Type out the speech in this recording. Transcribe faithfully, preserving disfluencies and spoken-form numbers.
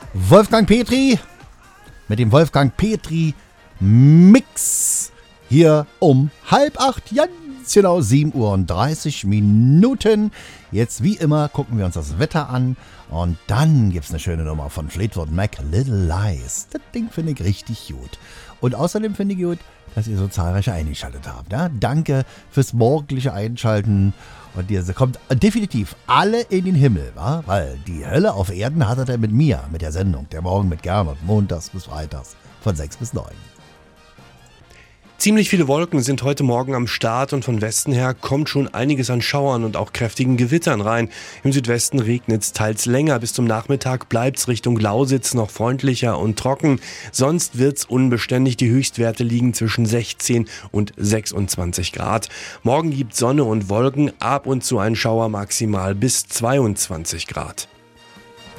Wolfgang Petri mit dem Wolfgang Petri Mix hier um halb acht, ganz genau sieben Uhr und dreißig Minuten. Jetzt wie immer gucken wir uns das Wetter an und dann gibt's eine schöne Nummer von Fleetwood Mac, Little Lies. Das Ding finde ich richtig gut. Und außerdem finde ich gut, dass ihr so zahlreiche eingeschaltet habt. Ja? Danke fürs morgendliche Einschalten. Und ihr kommt definitiv alle in den Himmel, wa? Weil die Hölle auf Erden hattet ihr mit mir, mit der Sendung, der Morgen mit Gernot, montags bis freitags von sechs bis neun. Ziemlich viele Wolken sind heute Morgen am Start und von Westen her kommt schon einiges an Schauern und auch kräftigen Gewittern rein. Im Südwesten regnet es teils länger. Bis zum Nachmittag bleibt es Richtung Lausitz noch freundlicher und trocken. Sonst wird es unbeständig. Die Höchstwerte liegen zwischen sechzehn und sechsundzwanzig Grad. Morgen gibt Sonne und Wolken, ab und zu ein Schauer, maximal bis zweiundzwanzig Grad.